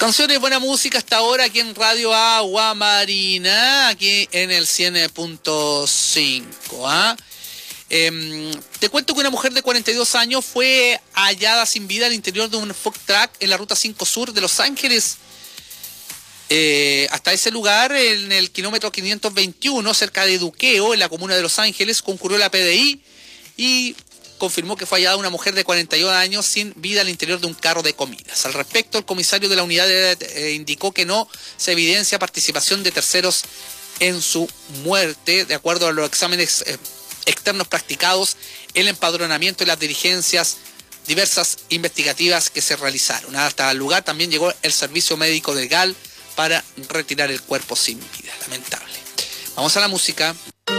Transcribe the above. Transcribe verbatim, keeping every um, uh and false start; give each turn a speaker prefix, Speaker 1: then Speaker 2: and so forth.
Speaker 1: Canciones, buena música hasta ahora aquí en Radio Agua Marina, aquí en el cien punto cinco. ¿ah? Eh, te cuento que una mujer de cuarenta y dos años fue hallada sin vida al interior de un food truck en la ruta cinco Sur de Los Ángeles. Eh, hasta ese lugar, en el kilómetro quinientos veintiuno, cerca de Duqueo, en la comuna de Los Ángeles, concurrió la P D I y confirmó que fue hallada una mujer de cuarenta y un años sin vida al interior de un carro de comidas. Al respecto, el comisario de la unidad eh, indicó que no se evidencia participación de terceros en su muerte, de acuerdo a los exámenes eh, externos practicados, el empadronamiento y las diligencias diversas investigativas que se realizaron. Hasta el lugar también llegó el servicio médico del G A L para retirar el cuerpo sin vida. Lamentable. Vamos a la música.